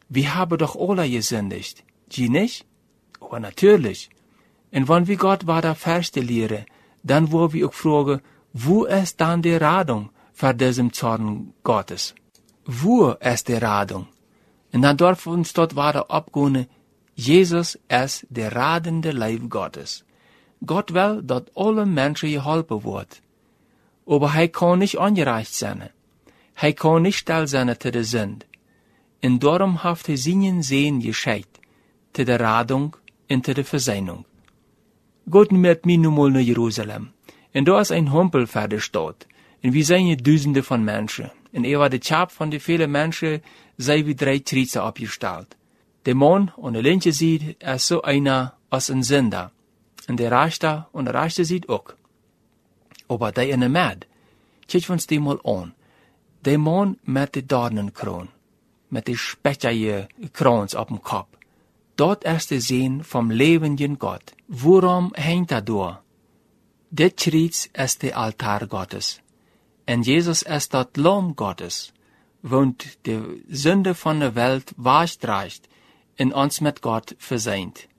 wir haben doch alle gesündigt. Sie nicht? Aber natürlich. Und wenn wir Gott weiter verstehen, dann wollen wir auch fragen, wo ist dann die Radung für diesen Zorn Gottes? Wo ist die Radung? Und dann dürfen wir uns dort weiter abgehen, Jesus ist der radende Leib Gottes. Gott will, dass alle Menschen geholfen wird. Aber er kann nicht ungerecht sein. Er kann nicht still sein zu der Sünde. Und darum hat er seinen Sehen geschickt, zu der Radung und zu der Versöhnung. Gott mit mir nun mal nach Jerusalem. Und da ist ein Humpel für die Stadt. Und wir sehen hier Tausende von Menschen. Und war der Chap von den vielen Menschen, sei wie 3 Trieze abgestellt. Der Mann an der linken Seite ist so einer als ein Sünder. Und der rechte Seite auch. Aber der in der Mitte, schaut uns die mal an. Der Mann mit der Dornenkron, mit der speckigen Krons auf dem Kopf. Dort ist der Sehen vom lebenden Gott. Worum hängt er da? Der Kreuz ist der Altar Gottes. Und Jesus ist das Lamm Gottes, und die Sünde von der Welt wegträgt und uns mit Gott versöhnt.